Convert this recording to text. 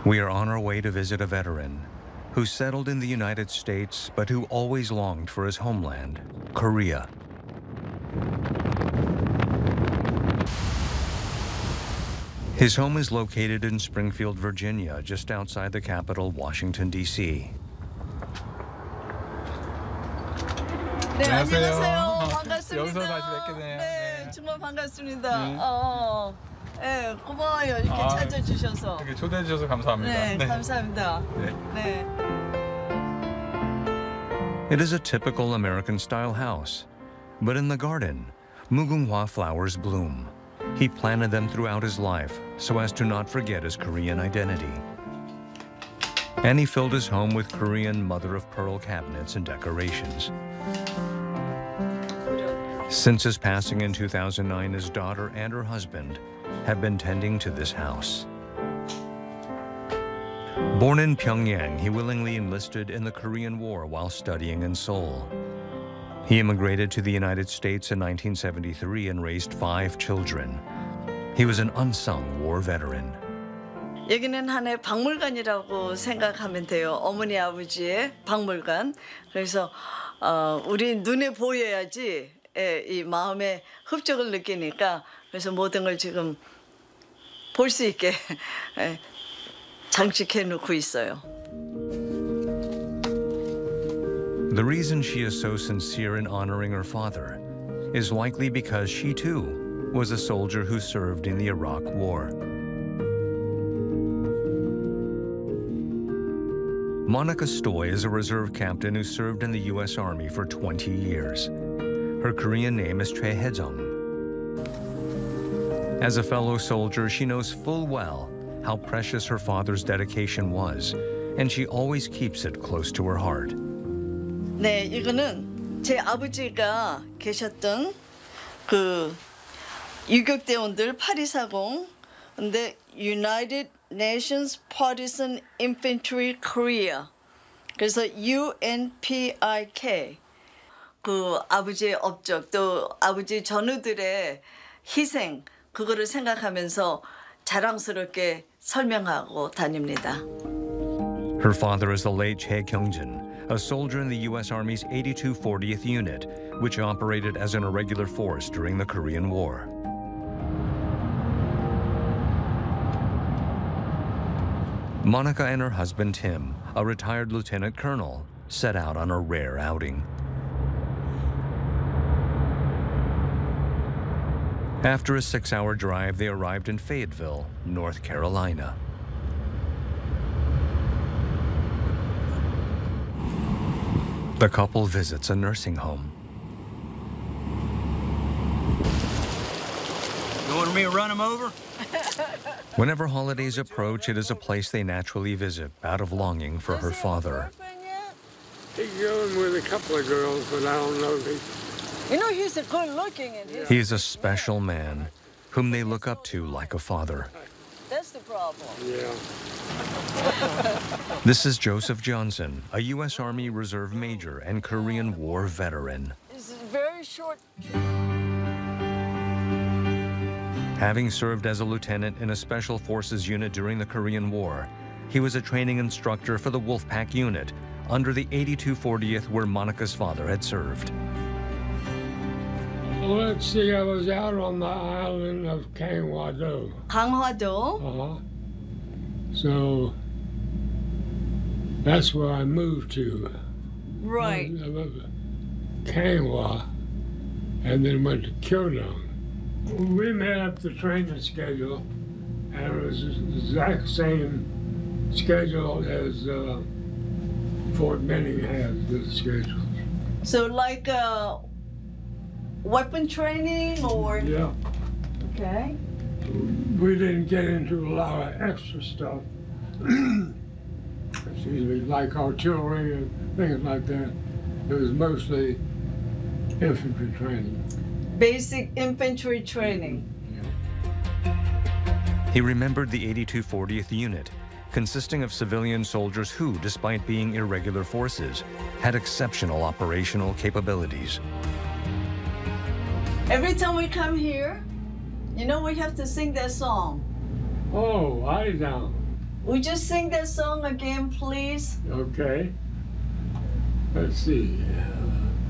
We are on our way to visit a veteran who settled in the United States but who always longed for his homeland, Korea. His home is located in Springfield, Virginia, just outside the capital, Washington, D.C. 네, 안녕하세요. 반갑습니다. 여기서 다시 뵙게 되네요. 네, 네. 정말 반갑습니다. 네, 고마워요. 이렇게 찾아주셔서. 이렇게 초대해 주셔서 감사합니다. 네, 감사합니다. 네. 네. It is a typical American-style house, but in the garden, mugunghwa flowers bloom. He planted them throughout his life so as to not forget his Korean identity. And he filled his home with Korean mother-of-pearl cabinets and decorations. Since his passing in 2009, his daughter and her husband have been tending to this house. Born in Pyongyang, he willingly enlisted in the Korean War while studying in Seoul. He immigrated to the United States in 1973 and raised 5 children. He was an unsung war veteran. 여기는 하나의 박물관이라고 생각하면 돼요. 어머니 아버지의 박물관. 그래서 우리 눈에 보여야지 이 마음의 흡족을 느끼니까 그래서 모든 걸 지금 볼 수 있게 장식해 놓고 있어요. The reason she is so sincere in honoring her father is likely because she too was a soldier who served in the Iraq War. Monica Stoy is a reserve captain who served in the U.S. Army for 20 years. Her Korean name is Choi Hae-jung. As a fellow soldier, she knows full well how precious her father's dedication was, and she always keeps it close to her heart. 네, 이거는 제 아버지가 계셨던 그 유격대원들 8240 근데 United Nations Partisan Infantry Korea 그래서 UNPIK 그 아버지의 업적 또 아버지 전우들의 희생 그거를 생각하면서 자랑스럽게 설명하고 다닙니다. Her father is the late Chae Kyung-jin, a soldier in the U.S. Army's 8240th Unit, which operated as an irregular force during the Korean War. Monica and her husband Tim, a retired lieutenant colonel, set out on a rare outing. After a 6-hour drive, they arrived in Fayetteville, North Carolina. The couple visits a nursing home. You want me to run him over? Whenever holidays approach, it is a place they naturally visit out of longing for her father. He's going with a couple of girls, but I don't know if he... You know, he's a good looking and He is a special man whom they look up to like a father. that's the problem. Yeah. This is Joseph Johnson, a U.S. Army Reserve Major and Korean War veteran. It's very short. Having served as a lieutenant in a Special Forces unit during the Korean War, he was a training instructor for the Wolfpack unit under the 8240th where Monica's father had served. Well, let's see, I was out on the island of Kanwado. 강화도. So that's where I moved to. Right. Kanwa, and then went to Kyodong. We made up the training schedule, and it was the exact same schedule as Fort Benning has, the schedule. So like weapon training or? Yeah. Okay. We didn't get into a lot of extra stuff. Excuse me, like artillery and things like that. It was mostly infantry training. Basic infantry training. He remembered the 8240th unit, consisting of civilian soldiers who, despite being irregular forces, had exceptional operational capabilities. Every time we come here, you know we have to sing that song. Oh, I down. Would you sing that song again, please? Okay. Let's see.